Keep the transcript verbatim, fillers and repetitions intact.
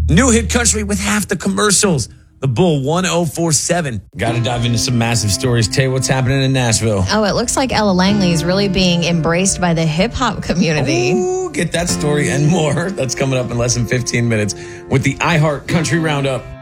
New hit country with half the commercials. The Bull one oh four seven. Got to dive into some massive stories. Tay, what's happening in Nashville? Oh, it looks like Ella Langley is really being embraced by the hip-hop community. Ooh, get that story and more. That's coming up in less than fifteen minutes with the iHeart Country Roundup.